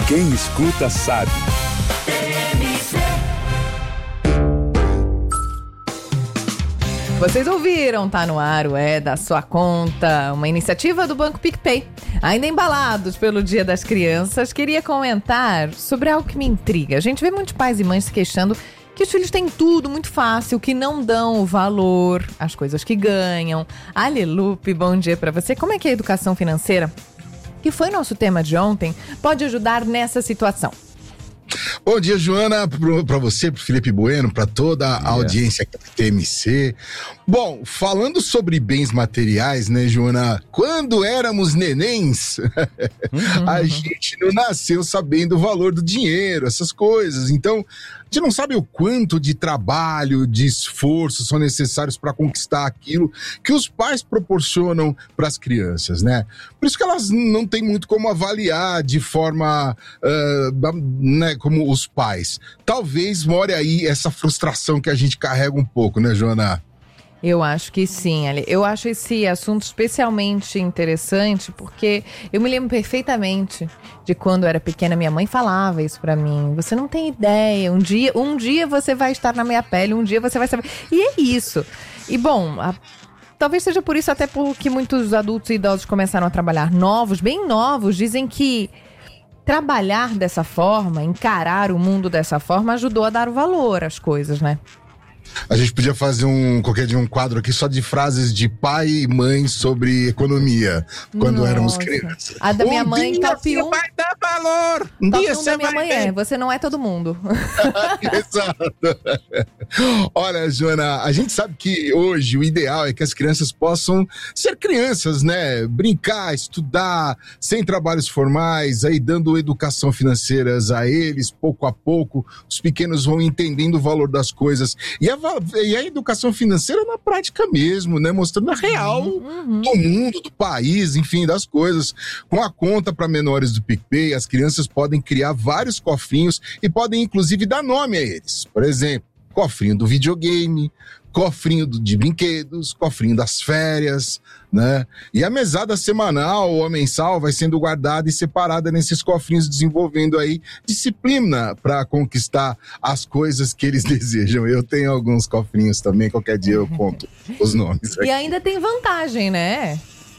Quem escuta sabe. Vocês ouviram, tá no ar, É da Sua Conta, uma iniciativa do Banco PicPay. Ainda embalados pelo Dia das Crianças, queria comentar sobre algo que me intriga. A gente vê muitos pais e mães se queixando que os filhos têm tudo muito fácil, que não dão o valor às coisas que ganham. Ali Lupe, bom dia pra você. Como é que a educação financeira, que foi nosso tema de ontem, pode ajudar nessa situação? Bom dia, Joana, para você, para Felipe Bueno, para toda a audiência aqui do TMC. Bom, falando sobre bens materiais, né, Joana? Quando éramos nenéns, a gente não nasceu sabendo o valor do dinheiro, essas coisas. Então, a gente não sabe o quanto de trabalho, de esforço são necessários para conquistar aquilo que os pais proporcionam para as crianças, né? Por isso que elas não têm muito como avaliar de forma, né, como os pais. Talvez more aí essa frustração que a gente carrega um pouco, né, Joana? Eu acho que sim, Ali. Eu acho esse assunto especialmente interessante porque eu me lembro perfeitamente de quando eu era pequena, minha mãe falava isso pra mim. Você não tem ideia, um dia você vai estar na minha pele, um dia você vai saber. E é isso. E bom, talvez seja por isso até porque muitos adultos e idosos começaram a trabalhar novos, bem novos, dizem que trabalhar dessa forma, encarar o mundo dessa forma, ajudou a dar o valor às coisas, né? A gente podia fazer qualquer dia um quadro aqui só de frases de pai e mãe sobre economia, quando éramos crianças. A da minha mãe, top 1. Vai dar valor! Top 1 da minha mãe você não é todo mundo. Exato. Olha, Joana, a gente sabe que hoje o ideal é que as crianças possam ser crianças, né? Brincar, estudar, sem trabalhos formais, aí dando educação financeira a eles, pouco a pouco. Os pequenos vão entendendo o valor das coisas. E a educação financeira na prática mesmo, né? Mostrando a real do mundo, do país, enfim, das coisas. Com a conta para menores do PicPay, as crianças podem criar vários cofrinhos e podem, inclusive, dar nome a eles. Por exemplo, cofrinho do videogame, cofrinho de brinquedos, cofrinho das férias, né? E a mesada semanal ou a mensal vai sendo guardada e separada nesses cofrinhos, desenvolvendo aí disciplina para conquistar as coisas que eles desejam. Eu tenho alguns cofrinhos também, qualquer dia eu conto os nomes aqui. E ainda tem vantagem, né?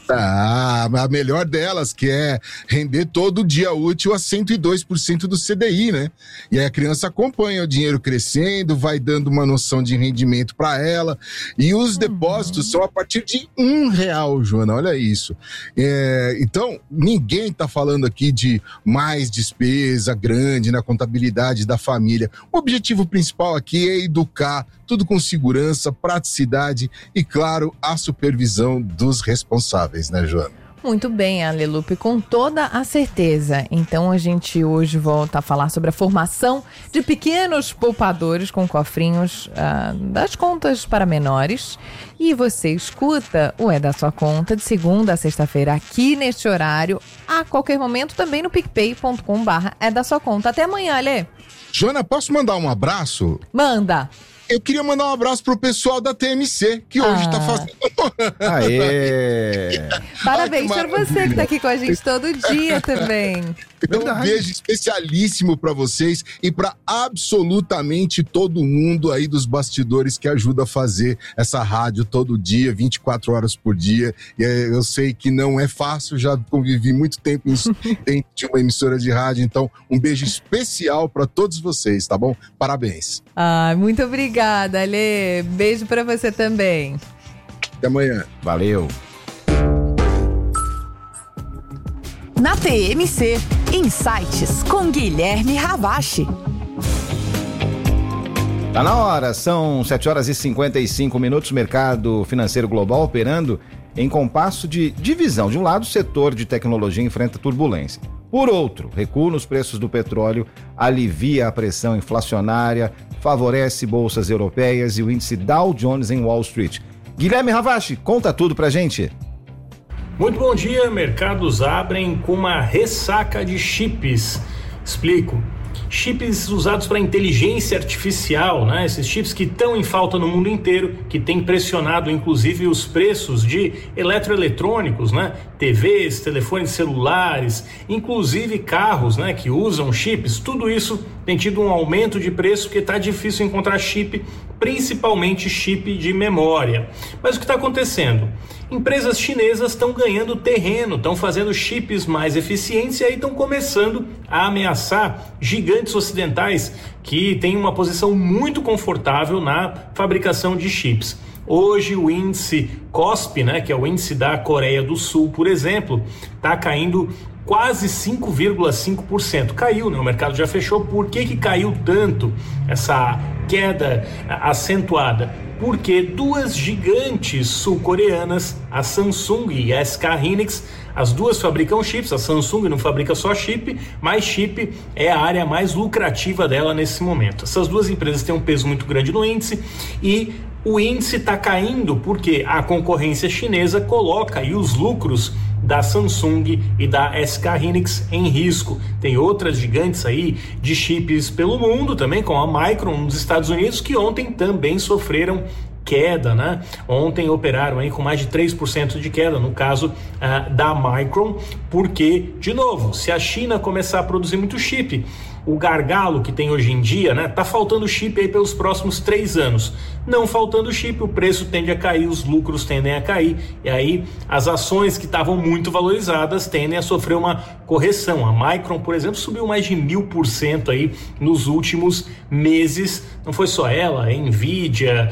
A melhor delas, que é render todo dia útil a 102% do CDI, né? E aí a criança acompanha o dinheiro crescendo, vai dando uma noção de rendimento para ela. E os depósitos são a partir de R$1, Joana, olha isso. Então, ninguém está falando aqui de mais despesa grande na contabilidade da família. O objetivo principal aqui é educar, tudo com segurança, praticidade e, claro, a supervisão dos responsáveis, né, Joana? Muito bem, Alelupe, com toda a certeza. Então a gente hoje volta a falar sobre a formação de pequenos poupadores com cofrinhos das contas para menores. E você escuta o É da Sua Conta de segunda a sexta-feira aqui neste horário, a qualquer momento também no picpay.com/É da Sua Conta. Até amanhã, Ale. Joana, posso mandar um abraço? Manda! Eu queria mandar um abraço pro pessoal da TMC, que hoje tá fazendo... Aê! Parabéns para você que tá aqui com a gente todo dia também. Então, um beijo especialíssimo pra vocês e pra absolutamente todo mundo aí dos bastidores que ajuda a fazer essa rádio todo dia, 24 horas por dia. E eu sei que não é fácil, já convivi muito tempo dentro de uma emissora de rádio, então um beijo especial pra todos vocês, tá bom? Parabéns. Muito obrigada, Ale. Beijo pra você também. Até amanhã. Valeu. Na TMC, Insights com Guilherme Ravache. Tá na hora, são 7h55, mercado financeiro global operando em compasso de divisão. De um lado, o setor de tecnologia enfrenta turbulência. Por outro, recuo nos preços do petróleo alivia a pressão inflacionária, favorece bolsas europeias e o índice Dow Jones em Wall Street. Guilherme Ravache, conta tudo pra gente. Muito bom dia, mercados abrem com uma ressaca de chips. Explico. chips usados para inteligência artificial, né? Esses chips que estão em falta no mundo inteiro, que tem pressionado inclusive os preços de eletroeletrônicos, né? TVs, telefones celulares, inclusive carros, né? Que usam chips. Tudo isso tem tido um aumento de preço porque está difícil encontrar chip, principalmente chip de memória. Mas o que está acontecendo? Empresas chinesas estão ganhando terreno, estão fazendo chips mais eficientes e aí estão começando a ameaçar gigantes ocidentais que têm uma posição muito confortável na fabricação de chips. Hoje o índice KOSPI, né, que é o índice da Coreia do Sul, por exemplo, está caindo quase 5,5%. Caiu, né? O mercado já fechou. Por que caiu tanto essa queda acentuada? Porque duas gigantes sul-coreanas, a Samsung e a SK Hynix, as duas fabricam chips. A Samsung não fabrica só chip, mas chip é a área mais lucrativa dela nesse momento. Essas duas empresas têm um peso muito grande no índice e o índice está caindo porque a concorrência chinesa coloca aí os lucros da Samsung e da SK Hynix em risco. Tem outras gigantes aí de chips pelo mundo também, como a Micron nos Estados Unidos, que ontem também sofreram queda, né? Ontem operaram aí com mais de 3% de queda, no caso da Micron, porque, de novo, se a China começar a produzir muito chip, o gargalo que tem hoje em dia, né? Tá faltando chip aí pelos próximos 3 anos. Não faltando chip, o preço tende a cair, os lucros tendem a cair, e aí as ações que estavam muito valorizadas tendem a sofrer uma correção. A Micron, por exemplo, subiu mais de 1000% aí nos últimos meses. Não foi só ela, a Nvidia,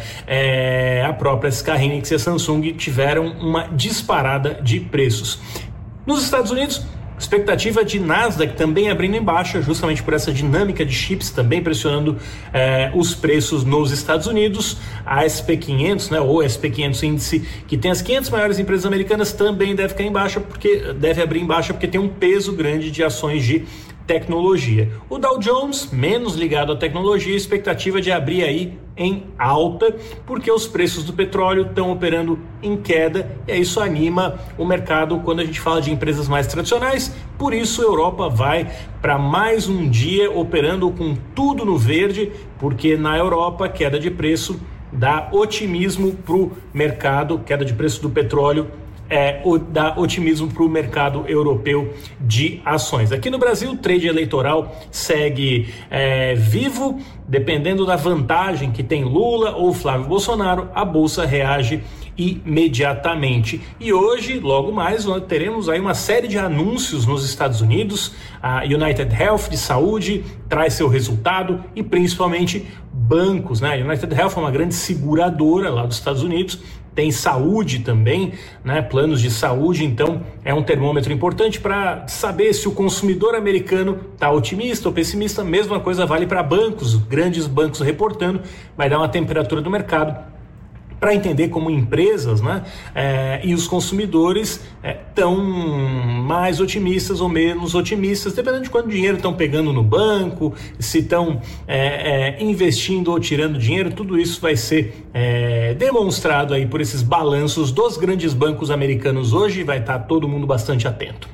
a própria SK Hynix e a Samsung tiveram uma disparada de preços. Nos Estados Unidos, expectativa de Nasdaq também abrindo em baixa, justamente por essa dinâmica de chips também pressionando os preços nos Estados Unidos. A SP500, né, ou SP500 índice, que tem as 500 maiores empresas americanas, também deve cair em baixa, deve abrir em baixa porque tem um peso grande de ações de tecnologia. O Dow Jones, menos ligado à tecnologia, expectativa de abrir aí em alta, porque os preços do petróleo estão operando em queda, e isso anima o mercado quando a gente fala de empresas mais tradicionais. Por isso a Europa vai para mais um dia operando com tudo no verde, porque na Europa queda de preço dá otimismo para o mercado, queda de preço do petróleo dá otimismo para o mercado europeu de ações. Aqui no Brasil, o trade eleitoral segue vivo, dependendo da vantagem que tem Lula ou Flávio Bolsonaro, a Bolsa reage imediatamente. E hoje, logo mais, nós teremos aí uma série de anúncios nos Estados Unidos. A United Health de saúde traz seu resultado e principalmente bancos, né? A United Health é uma grande seguradora lá dos Estados Unidos, tem saúde também, né? Planos de saúde, então é um termômetro importante para saber se o consumidor americano está otimista ou pessimista. Mesma coisa vale para bancos, grandes bancos reportando, vai dar uma temperatura do mercado para entender como empresas, né, e os consumidores estão mais otimistas ou menos otimistas, dependendo de quanto dinheiro estão pegando no banco, se estão investindo ou tirando dinheiro. Tudo isso vai ser demonstrado aí por esses balanços dos grandes bancos americanos hoje, e vai estar todo mundo bastante atento.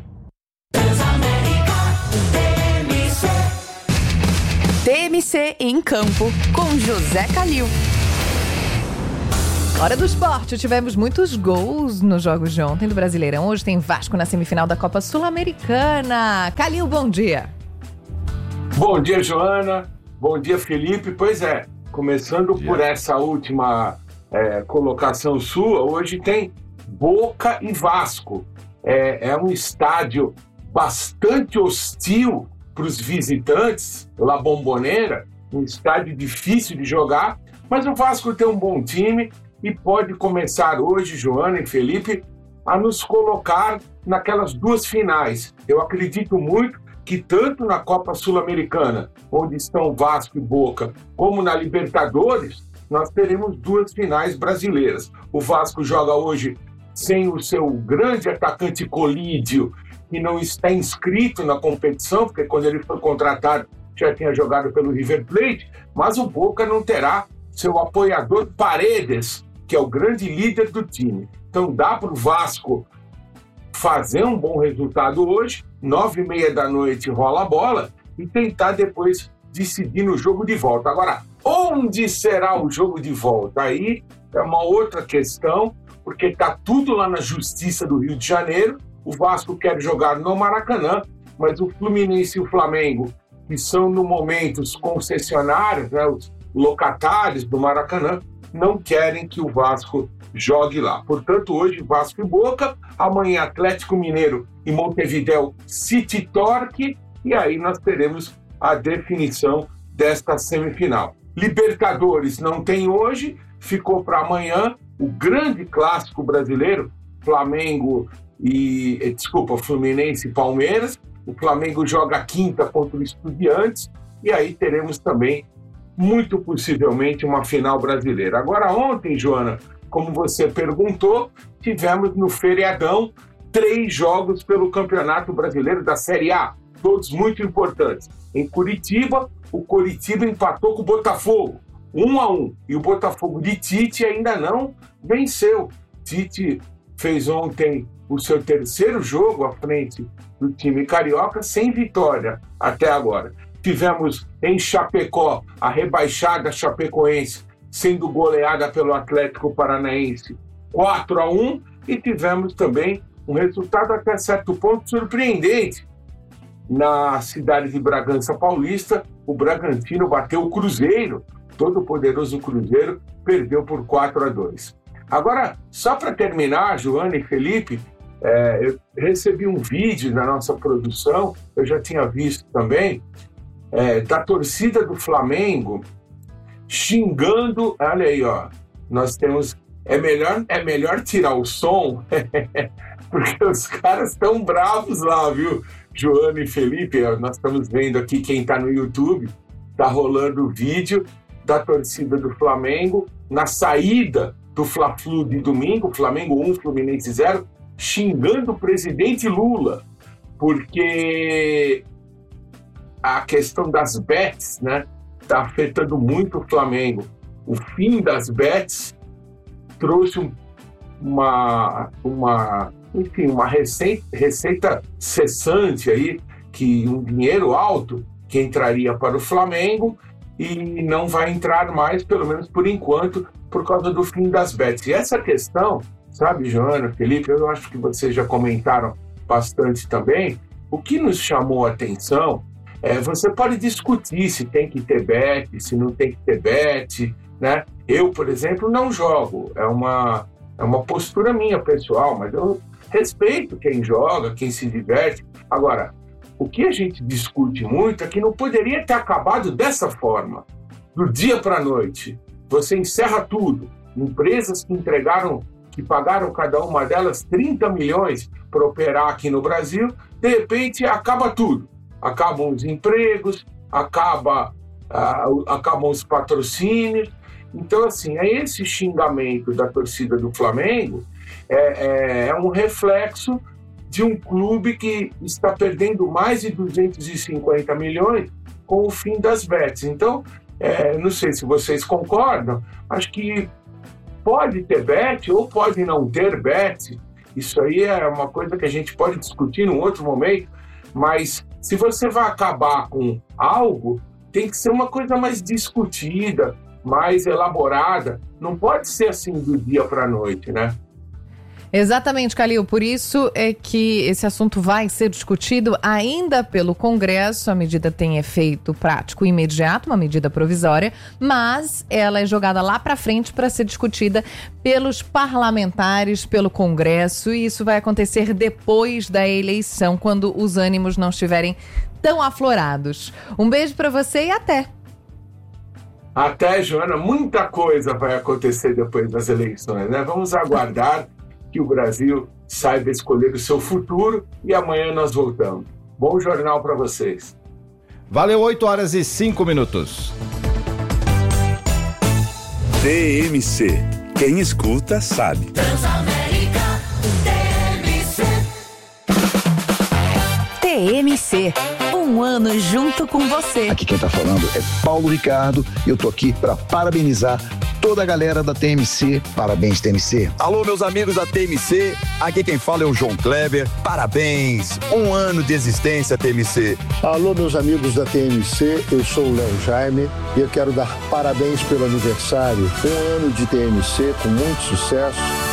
TMC em Campo, com José Calil. Hora do esporte. Tivemos muitos gols nos jogos de ontem do Brasileirão. Hoje tem Vasco na semifinal da Copa Sul-Americana. Calil, bom dia. Bom dia, Joana. Bom dia, Felipe. Pois é, começando por essa última colocação sua, hoje tem Boca e Vasco. É um estádio bastante hostil para os visitantes, La Bombonera, um estádio difícil de jogar, mas o Vasco tem um bom time e pode começar hoje, Joana e Felipe, a nos colocar naquelas duas finais. Eu acredito muito que tanto na Copa Sul-Americana, onde estão Vasco e Boca, como na Libertadores, nós teremos duas finais brasileiras. O Vasco joga hoje sem o seu grande atacante Colídio, que não está inscrito na competição, porque quando ele foi contratado já tinha jogado pelo River Plate, mas o Boca não terá seu apoiador Paredes, que é o grande líder do time. Então dá para o Vasco fazer um bom resultado hoje, 9h30 da noite rola a bola, e tentar depois decidir no jogo de volta. Agora, onde será o jogo de volta? Aí é uma outra questão, porque está tudo lá na Justiça do Rio de Janeiro. O Vasco quer jogar no Maracanã, mas o Fluminense e o Flamengo, que são no momento os concessionários, né, os locatários do Maracanã, não querem que o Vasco jogue lá. Portanto, hoje Vasco e Boca, amanhã Atlético Mineiro e Montevidéu City Torque, e aí nós teremos a definição desta semifinal. Libertadores não tem hoje, ficou para amanhã o grande clássico brasileiro, Fluminense e Palmeiras. O Flamengo joga quinta contra o Estudiantes, e aí teremos também, muito possivelmente, uma final brasileira. Agora, ontem, Joana, como você perguntou, tivemos no feriadão 3 jogos pelo Campeonato Brasileiro da Série A, todos muito importantes. Em Curitiba, o Coritiba empatou com o Botafogo, 1-1, e o Botafogo de Tite ainda não venceu. Tite fez ontem o seu 3º jogo à frente do time carioca, sem vitória até agora. Tivemos em Chapecó a rebaixada chapecoense sendo goleada pelo Atlético Paranaense 4-1, e tivemos também um resultado até certo ponto surpreendente. Na cidade de Bragança Paulista, o Bragantino bateu o Cruzeiro, todo poderoso Cruzeiro, perdeu por 4-2. Agora, só para terminar, Joana e Felipe, eu recebi um vídeo da nossa produção, eu já tinha visto também, da torcida do Flamengo xingando, olha aí, ó, nós temos, é melhor tirar o som, porque os caras estão bravos lá, viu, Joana e Felipe, nós estamos vendo aqui, quem está no YouTube, está rolando o vídeo da torcida do Flamengo, na saída do Fla-Flu de domingo, Flamengo 1, Fluminense 0, xingando o presidente Lula, porque a questão das bets, né, está afetando muito o Flamengo. O fim das bets trouxe uma receita cessante aí, que um dinheiro alto que entraria para o Flamengo e não vai entrar mais, pelo menos por enquanto, por causa do fim das bets. E essa questão, sabe, Joana, Felipe, eu acho que vocês já comentaram bastante também, o que nos chamou a atenção você pode discutir se tem que ter bet, se não tem que ter bet, né? Eu, por exemplo, não jogo, é uma postura minha pessoal, mas eu respeito quem joga, quem se diverte. Agora, o que a gente discute muito é que não poderia ter acabado dessa forma, do dia para a noite. Você encerra tudo. Empresas que pagaram cada uma delas 30 milhões para operar aqui no Brasil, de repente acaba tudo. Acabam os empregos, acabam os patrocínios. Então, assim, esse xingamento da torcida do Flamengo é um reflexo de um clube que está perdendo mais de 250 milhões com o fim das bets. Então, não sei se vocês concordam, acho que pode ter bet ou pode não ter bet. Isso aí é uma coisa que a gente pode discutir num outro momento, mas se você vai acabar com algo, tem que ser uma coisa mais discutida, mais elaborada. Não pode ser assim do dia para a noite, né? Exatamente, Calil. Por isso é que esse assunto vai ser discutido ainda pelo Congresso. A medida tem efeito prático imediato, uma medida provisória, mas ela é jogada lá para frente para ser discutida pelos parlamentares, pelo Congresso, e isso vai acontecer depois da eleição, quando os ânimos não estiverem tão aflorados. Um beijo para você e até! Até, Joana. Muita coisa vai acontecer depois das eleições, né? Vamos aguardar que o Brasil saiba escolher o seu futuro, e amanhã nós voltamos. Bom jornal para vocês. Valeu, 8h05. TMC. Quem escuta sabe. Transamérica TMC. TMC. Um ano junto com você. Aqui quem tá falando é Paulo Ricardo e eu tô aqui para parabenizar toda a galera da TMC. Parabéns, TMC. Alô, meus amigos da TMC, aqui quem fala é o João Kleber. Parabéns, 1 ano de existência, TMC. Alô, meus amigos da TMC, eu sou o Léo Jaime e eu quero dar parabéns pelo aniversário. 1 ano de TMC com muito sucesso.